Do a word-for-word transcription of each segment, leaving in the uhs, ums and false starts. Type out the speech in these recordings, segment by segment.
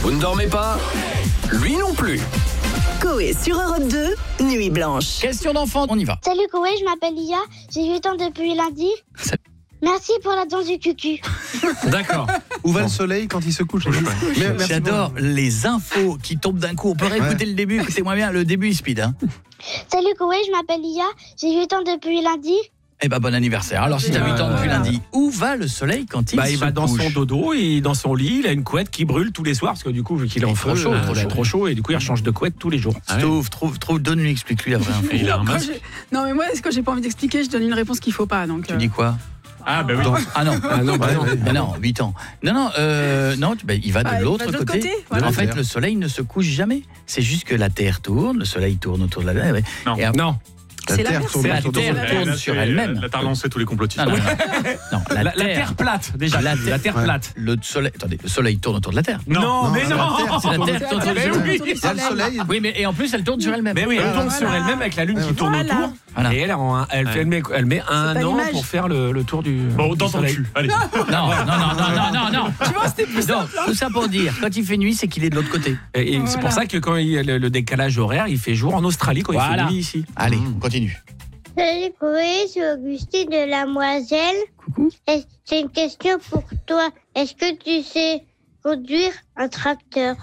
Vous ne dormez pas ? Lui non plus. Coé sur Europe deux, Nuit Blanche. Question d'enfant, on y va. Salut Coé, je m'appelle Lia, j'ai huit ans depuis lundi. C'est... Merci pour la danse du cucu. D'accord. Où va bon. le soleil quand il se couche? Mais, J'adore beaucoup. Les infos qui tombent d'un coup. On peut réécouter ouais. le début, écoutez-moi bien, le début est speed. Hein. Salut Coé, je m'appelle Lia, j'ai huit ans depuis lundi. Eh ben, bon anniversaire. Alors, si tu as huit ans depuis lundi, où va le soleil quand il bah, se il va couche? dans son dodo et dans son lit, il a une couette qui brûle tous les soirs parce que du coup, vu qu'il est en feu, trop chaud, euh, trop, il est chaud. trop chaud et du coup, il rechange de couette tous les jours. Ah, trouve, ouais. trouve, trouve, donne-lui, explique-lui la vraie info. Il a un masque. Non, mais moi, quand j'ai pas envie d'expliquer, je donne une réponse qu'il faut pas. Donc, tu euh... dis quoi? Ah bah oui. Donc, ah non, ah non, bah, bah, non, ouais, bah, non, huit ans. Non, non, euh, non, bah, il va de ah, l'autre va de côté. côté voilà. En fait, le soleil ne se couche jamais. C'est juste que la Terre tourne, le soleil tourne autour de la Terre. Non, et, non. La c'est Terre la tourne, la tourne, terre tourne, tourne tourne sur elle-même. Là, t'as relancé tous les complotistes. Non, non, non. non la, la, terre, la Terre plate, déjà. La, la Terre ouais. plate. Le soleil, attendez, le soleil tourne autour de la Terre. Non, non mais non. C'est la Terre qui tourne autour de oui. Il y a le soleil. Oui, mais et en plus, elle tourne sur elle-même. Mais oui, elle voilà. tourne sur elle-même avec la Lune qui tourne voilà. autour. Voilà. Et elle, en, elle, fait, elle, met, elle met un an l'image. pour faire le, le tour du. Bon, dans ton cul. Allez. Non, non, non, non, non, non, non. Tu vois, c'était plus Donc, simple. tout ça pour dire, quand il fait nuit, c'est qu'il est de l'autre côté. Et, et Voilà. c'est pour ça que quand il y a le, le décalage horaire, il fait jour en Australie quand Voilà. il fait nuit ici. Allez, on continue. Salut Coé, c'est Augustine de la Moiselle. Coucou. J'ai une question pour toi. Est-ce que tu sais conduire un tracteur?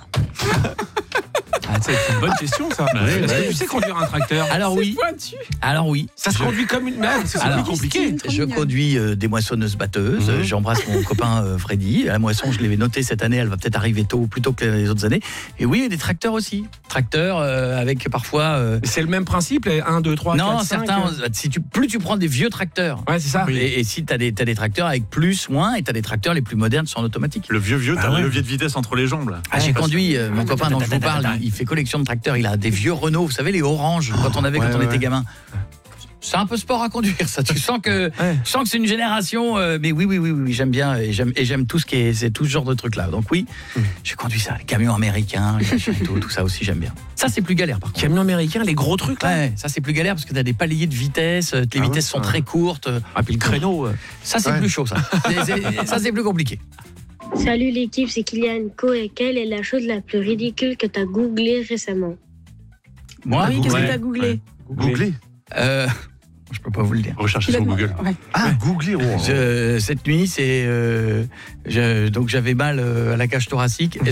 Ah, c'est une bonne question ça. Ouais, Est-ce ouais. que tu sais conduire un tracteur? Alors oui, Pointu. alors oui. Ça se Je- conduit comme une même, c'est Alors, plus compliqué. Trop Je mignonne. conduis euh, des moissonneuses batteuses. Mhm. J'embrasse mon copain euh, Freddy. La moisson, je l'ai notée cette année. Elle va peut-être arriver tôt, plus tôt que les autres années. Et oui, des tracteurs aussi. Tracteurs euh, avec parfois. euh, C'est le même principe, un, deux, trois, non, quatre, cinq. certains. Si tu, plus tu prends des vieux tracteurs. Ouais, c'est ça. Et, et si tu as des, t'as des tracteurs avec plus, moins, et tu as des tracteurs les plus modernes sont en automatique. Le vieux vieux, t'as Ah ouais. le levier de vitesse entre les jambes là. Ah, j'ai conduit, euh, mon copain dont je vous parle, attends, il, il fait collection de tracteurs. Il a des vieux Renault, vous savez, les oranges, quand on avait, ouais, quand on ouais. était gamin. C'est un peu sport à conduire, ça. Tu sens que, Ouais. je sens que c'est une génération. euh, mais oui, oui, oui, oui, j'aime bien et j'aime et j'aime tout ce qui est, c'est tout ce genre de trucs là. Donc oui, j'ai conduit ça, les camions américains, les machins et tout, tout ça aussi j'aime bien. Ça c'est plus galère par contre. Camion américain, les gros trucs là. Ouais, ça c'est plus galère parce que t'as des paliers de vitesse, euh, les Ah vitesses ouais, sont ah. très courtes. euh, Ah, puis le créneau. euh. Ça c'est Ouais. plus chaud ça. C'est- c'est- ça c'est plus compliqué. Salut l'équipe, c'est Kylian Co et quelle est la chose la plus ridicule que t'as googlé récemment? Moi, Oui, qu'est-ce Ouais. que t'as googlé? Googler. euh, je peux pas vous le dire. Recherchez Il a sur demandé- Google. ouais. Ah, googler. Oh. Je- cette nuit, c'est euh, je- donc j'avais mal euh, à la cage thoracique.